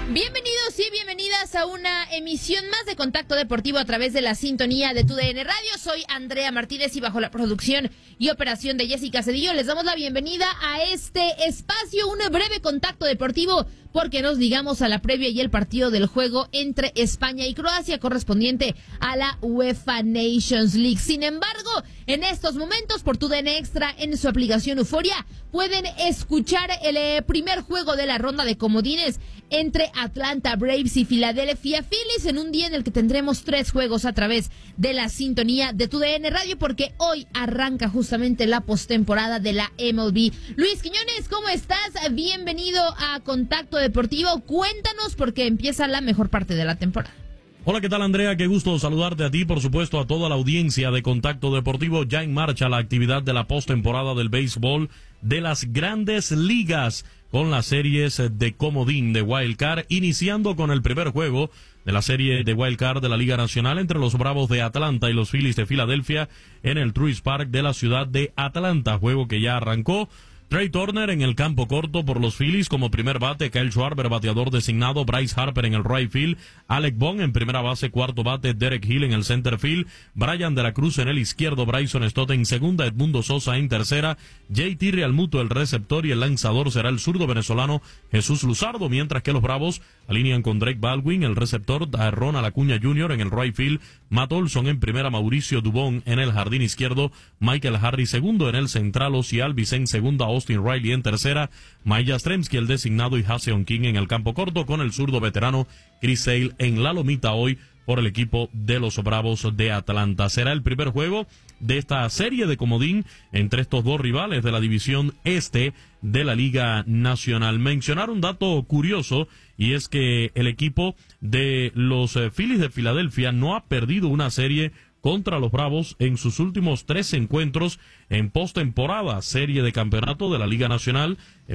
Bienvenidos y bienvenidas a una emisión más de Contacto Deportivo a través de la sintonía de TUDN Radio. Soy Andrea Martínez y bajo la producción y operación de Jessica Cedillo les damos la bienvenida a este espacio, un breve contacto deportivo, porque nos ligamos a la previa y el partido del juego entre España y Croacia correspondiente a la UEFA Nations League. Sin embargo, en estos momentos por TUDN Extra en su aplicación Euforia pueden escuchar el primer juego de la ronda de comodines entre Atlanta Braves y Philadelphia Phillies en un día en el que tendremos 3 juegos a través de la sintonía de TUDN Radio, porque hoy arranca justamente la postemporada de la MLB. Luis Quiñones, ¿cómo estás? Bienvenido a Contacto Deportivo. Cuéntanos porque empieza la mejor parte de la temporada. Hola, ¿qué tal, Andrea? Qué gusto saludarte a ti, por supuesto, a toda la audiencia de Contacto Deportivo. Ya en marcha la actividad de la postemporada del béisbol de las Grandes Ligas, con las series de comodín de Wild Card, iniciando con el primer juego de la serie de Wild Card de la Liga Nacional entre los Bravos de Atlanta y los Phillies de Filadelfia en el Truist Park de la ciudad de Atlanta, juego que ya arrancó. Trey Turner en el campo corto por los Phillies como primer bate, Kyle Schwarber bateador designado, Bryce Harper en el right field, Alec Bohm en primera base, cuarto bate, Derek Hill en el center field, Brian de la Cruz en el izquierdo, Bryson Stott en segunda, Edmundo Sosa en tercera, JT Realmuto el receptor y el lanzador será el zurdo venezolano Jesús Luzardo, mientras que los Bravos alinean con Drake Baldwin, el receptor, Ronald Acuña Jr. en el right field, Matt Olson en primera, Mauricio Dubón en el jardín izquierdo, Michael Harris segundo en el central, Ozzie Albies en segunda, Austin Riley en tercera, Maya Yastrzemski el designado y Jason King en el campo corto, con el zurdo veterano Chris Sale en la lomita hoy por el equipo de los Bravos de Atlanta. Será el primer juego de esta serie de comodín entre estos dos rivales de la división este de la Liga Nacional. Mencionar un dato curioso, y es que el equipo de los Phillies de Filadelfia no ha perdido una serie contra los Bravos en sus últimos 3 encuentros en postemporada, serie de campeonato de la Liga Nacional en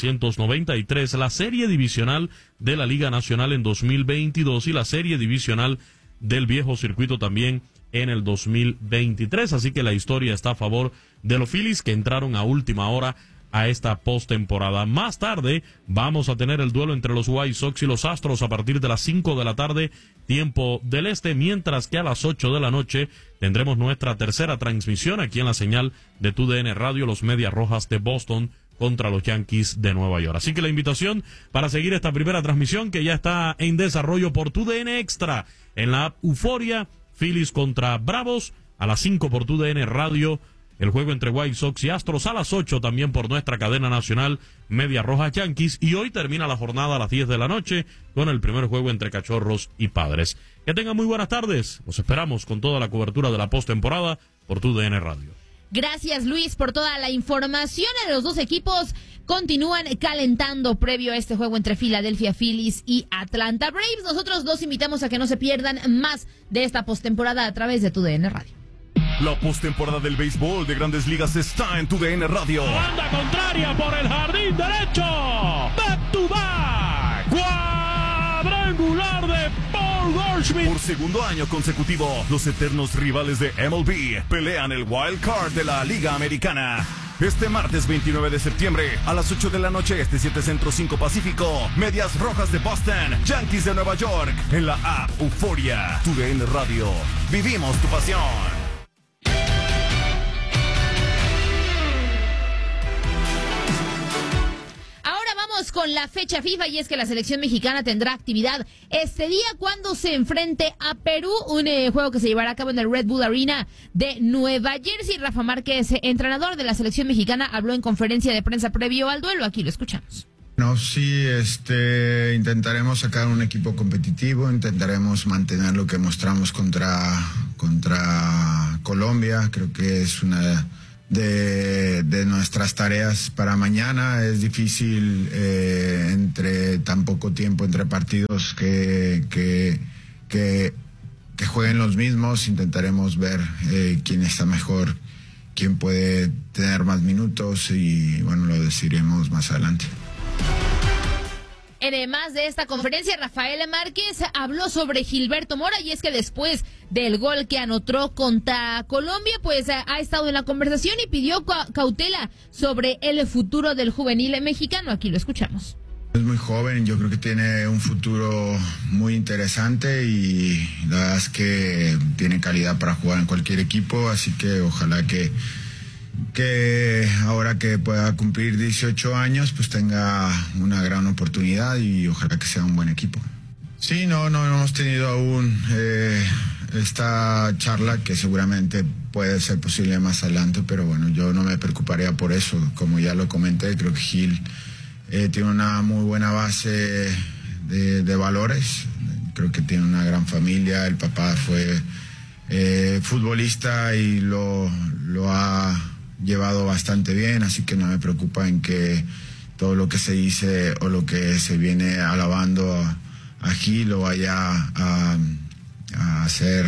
1993, la serie divisional de la Liga Nacional en 2022 y la serie divisional del viejo circuito también en el 2023, así que la historia está a favor de los Phillies, que entraron a última hora a esta postemporada. Más tarde vamos a tener el duelo entre los White Sox y los Astros a partir de las 5 de la tarde, tiempo del este, mientras que a las 8 de la noche tendremos nuestra tercera transmisión aquí en la señal de TUDN Radio, los Medias Rojas de Boston contra los Yankees de Nueva York. Así que la invitación para seguir esta primera transmisión, que ya está en desarrollo por TUDN Extra en la app Euforia, Phillies contra Bravos a las 5 por TUDN Radio. El juego entre White Sox y Astros a las 8 también por nuestra cadena nacional Medias Rojas Yankees. Y hoy termina la jornada a las 10 de la noche con el primer juego entre Cachorros y Padres. Que tengan muy buenas tardes. Los esperamos con toda la cobertura de la postemporada por TUDN Radio. Gracias, Luis, por toda la información. Los dos equipos continúan calentando previo a este juego entre Philadelphia Phillies y Atlanta Braves. Nosotros los invitamos a que no se pierdan más de esta postemporada a través de TUDN Radio. La postemporada del béisbol de Grandes Ligas está en TUDN Radio. Banda contraria por el jardín derecho. Back to back. Cuadrangular de Paul Goldschmidt. Por segundo año consecutivo, los eternos rivales de MLB pelean el Wild Card de la Liga Americana. Este martes 29 de septiembre a las 8 de la noche, 7 Centro 5 Pacífico, Medias Rojas de Boston, Yankees de Nueva York, en la app Euforia. TUDN Radio. Vivimos tu pasión. Con la fecha FIFA, y es que la selección mexicana tendrá actividad este día cuando se enfrente a Perú, un juego que se llevará a cabo en el Red Bull Arena de Nueva Jersey. Rafa Márquez, entrenador de la selección mexicana, habló en conferencia de prensa previo al duelo. Aquí lo escuchamos. No, sí, intentaremos sacar un equipo competitivo, intentaremos mantener lo que mostramos contra Colombia. Creo que es una de nuestras tareas para mañana. Es difícil entre tan poco tiempo entre partidos que jueguen los mismos. Intentaremos ver quién está mejor, quién puede tener más minutos, y bueno, lo decidiremos más adelante. Además de esta conferencia, Rafael Márquez habló sobre Gilberto Mora, y es que después del gol que anotó contra Colombia, pues ha estado en la conversación y pidió cautela sobre el futuro del juvenil mexicano. Aquí lo escuchamos. Es muy joven, yo creo que tiene un futuro muy interesante y la verdad es que tiene calidad para jugar en cualquier equipo, así que ojalá que ahora que pueda cumplir 18 años pues tenga una gran oportunidad y ojalá que sea un buen equipo. Sí, no hemos tenido aún esta charla que seguramente puede ser posible más adelante, pero bueno, yo no me preocuparía por eso. Como ya lo comenté, creo que Gil tiene una muy buena base de valores, creo que tiene una gran familia, el papá fue futbolista y lo ha llevado bastante bien, así que no me preocupa en que todo lo que se dice o lo que se viene alabando a Gil lo vaya a hacer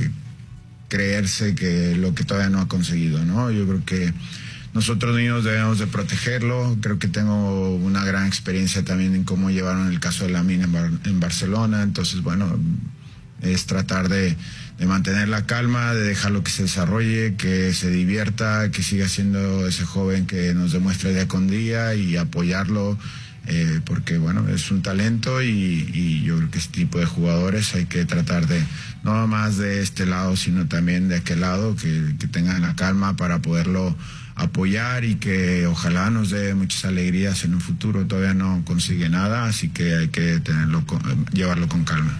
creerse que lo que todavía no ha conseguido, ¿no? Yo creo que nosotros niños debemos de protegerlo. Creo que tengo una gran experiencia también en cómo llevaron el caso de Lamine en Barcelona. Entonces, bueno, es tratar de mantener la calma, de dejarlo que se desarrolle, que se divierta, que siga siendo ese joven que nos demuestra día con día y apoyarlo, porque, bueno, es un talento y yo creo que este tipo de jugadores hay que tratar de, no más de este lado, sino también de aquel lado, que tengan la calma para poderlo apoyar y que ojalá nos dé muchas alegrías en un futuro. Todavía no consigue nada, así que hay que llevarlo con calma.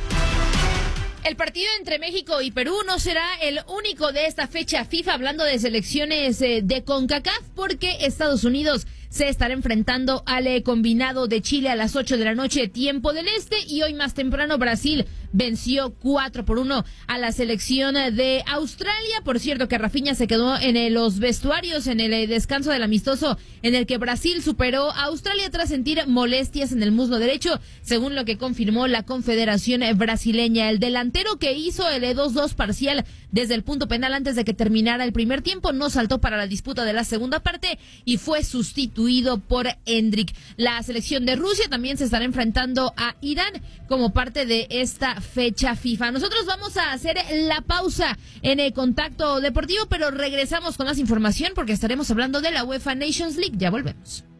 El partido entre México y Perú no será el único de esta fecha FIFA, hablando de selecciones de CONCACAF, porque Estados Unidos se estará enfrentando al combinado de Chile a las 8 de la noche, tiempo del este, y hoy más temprano Brasil venció 4-1 a la selección de Australia. Por cierto que Rafinha se quedó en los vestuarios en el descanso del amistoso en el que Brasil superó a Australia tras sentir molestias en el muslo derecho, según lo que confirmó la Confederación Brasileña. El delantero que hizo el 2-2 parcial desde el punto penal antes de que terminara el primer tiempo no saltó para la disputa de la segunda parte y fue sustituido por Endrick. La selección de Rusia también se estará enfrentando a Irán como parte de esta fecha FIFA. Nosotros vamos a hacer la pausa en el Contacto Deportivo, pero regresamos con más información porque estaremos hablando de la UEFA Nations League. Ya volvemos.